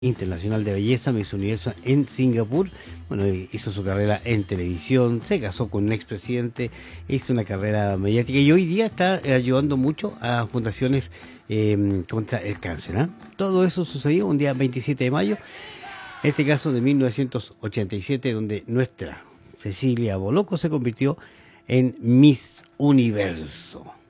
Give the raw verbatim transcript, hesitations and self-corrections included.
Internacional de Belleza, Miss Universo en Singapur. Bueno, hizo su carrera en televisión, se casó con un expresidente, hizo una carrera mediática y hoy día está ayudando mucho a fundaciones eh, contra el cáncer, ¿eh? Todo eso sucedió un día veintisiete de mayo, en este caso de mil novecientos ochenta y siete, donde nuestra Cecilia Boloco se convirtió en Miss Universo.